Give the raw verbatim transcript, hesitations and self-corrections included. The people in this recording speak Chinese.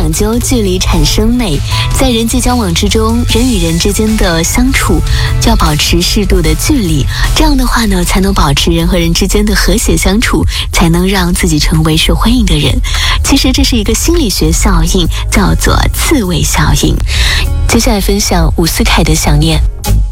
讲究距离产生美，在人际交往之中，人与人之间的相处就要保持适度的距离，这样的话呢，才能保持人和人之间的和谐相处，才能让自己成为受欢迎的人。其实这是一个心理学效应，叫做刺猬效应。接下来分享伍思凯的想念。